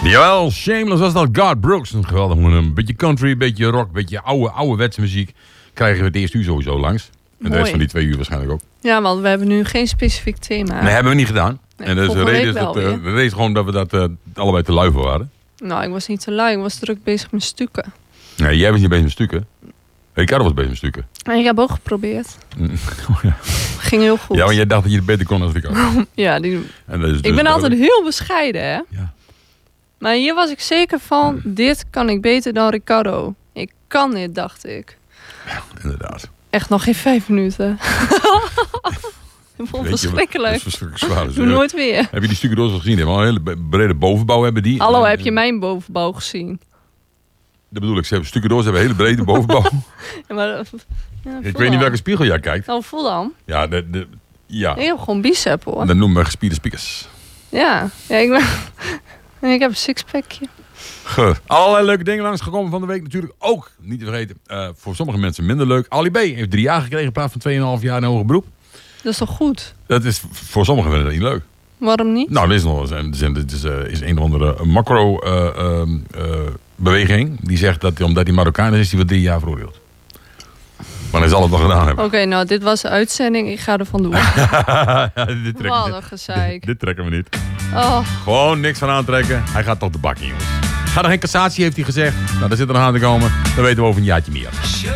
Jawel, Shameless was dat. God Brooks, een geweldig een beetje country, een beetje rock, een beetje ouderwetse muziek. Krijgen we het eerste uur sowieso langs. En de rest van die 2 uur waarschijnlijk ook. Ja, want we hebben nu geen specifiek thema. Nee, hebben we niet gedaan. Nee, en de reden is gewoon dat we dat allebei te lui voor waren. Nou, ik was niet te lui. Ik was druk bezig met stukken. Nee, jij was niet bezig met stukken. Ricardo was bezig met stukken. En ik heb ook geprobeerd. Oh, ja. Ging heel goed. Ja, want jij dacht dat je het beter kon dan Ricardo. Ja, en dat is ik ben altijd heel bescheiden, hè. Ja. Maar hier was ik zeker van, dit kan ik beter dan Ricardo. Ik kan dit, dacht ik. Ja, inderdaad. Echt nog geen 5 minuten. Ik vond het verschrikkelijk. Dat is verschrikkelijk zwaar. Doe nooit weer. Heb je die stukken doos al gezien? Een hele brede bovenbouw hebben die. Hallo, heb je mijn bovenbouw gezien? Dat bedoel ik. Ze hebben stukken doos, hebben een hele brede bovenbouw. Ja, maar, Ik weet niet welke spiegel jij kijkt. Oh, voel dan. Ja, ja. Ik heb gewoon bicep, hoor. Dat noemen we gespierde spiekers. Ja, ik heb een sixpackje. Allerlei leuke dingen langsgekomen van de week natuurlijk ook. Niet te vergeten, voor sommige mensen minder leuk. Ali B heeft 3 jaar gekregen in plaats van 2,5 jaar in hoger beroep. Dat is toch goed? Dat is voor sommigen vinden dat niet leuk. Waarom niet? Nou, er is nog is een of andere macro-beweging die zegt dat omdat hij Marokkaan is, hij wel 3 jaar veroordeeld. Maar hij zal het nog gedaan hebben. Oké, nou, dit was de uitzending. Ik ga er vandoor. Wat een gezeik. Dit trekken we niet. Oh. Gewoon niks van aantrekken. Hij gaat toch de bak in, jongens. Gaat er geen cassatie, heeft hij gezegd. Nou, daar zit er nog aan te komen. Dan weten we over een jaartje meer.